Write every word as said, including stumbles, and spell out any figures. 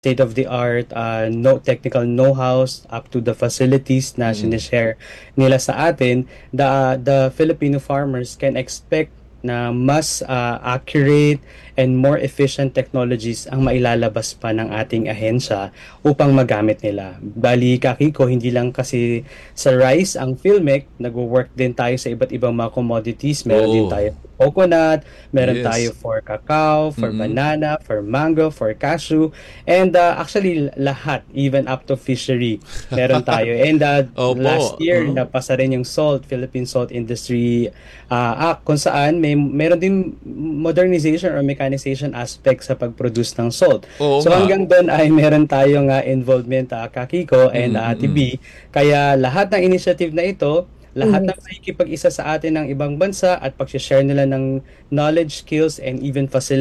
state-of-the-art uh, no technical know-hows up to the facilities na Mm. sinishare nila sa atin, the the Filipino farmers can expect na mas uh, accurate and more efficient technologies ang mailalabas pa ng ating ahensya upang magamit nila. Bali, Kakiko, hindi lang kasi sa rice ang Filmec, nagwo-work din tayo sa iba't ibang mga commodities. Meron din Oo. tayo coconut, meron tayo Yes. for cacao, for Mm. banana, for mango, for cashew, and uh, actually lahat, even up to fishery, meron tayo. And uh, last Opo. year, Uh-huh. napasa rin yung SALT, Philippine Salt Industry uh, Act, kung saan may meron din modernization or mechanization aspect sa pag-produce ng salt. Oo So nga. hanggang doon ay meron tayong uh, involvement, uh, Kakiko and Mm, uh, Ate mm. B. Kaya lahat ng initiative na ito, lahat Mhm. ng makikipag-isa sa atin ng ibang bansa at pag-share nila ng knowledge, skills, and even facilities